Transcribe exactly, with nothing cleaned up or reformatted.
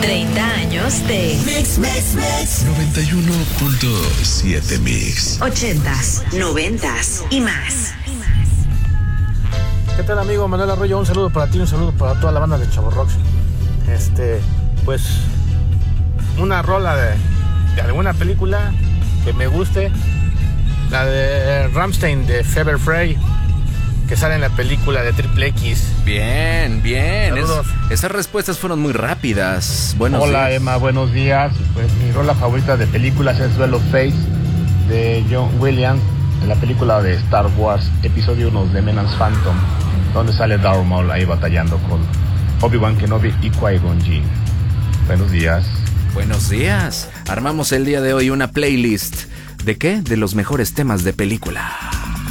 treinta años de Mix, Mix, Mix. noventa y uno punto siete Mix. ochentas, noventas y más. ¿Qué tal, amigo Manuel Arroyo? Un saludo para ti, un saludo para toda la banda de Chavo Rocks. Este, pues, una rola de, de alguna película que me guste. La de Rammstein de Fever Frey, que sale en la película de Triple X. Bien, bien. Es, Saludos. esas respuestas fueron muy rápidas. Buenos Hola, días. Emma, buenos días. Pues mi rola favorita de películas es Duel of Fates de John Williams, en la película de Star Wars, episodio uno de Menace Phantom, donde sale Darth Maul ahí batallando con Obi-Wan Kenobi y Qui-Gon Jinn. Buenos días. Buenos días. Armamos el día de hoy una playlist. ¿De qué? De los mejores temas de película.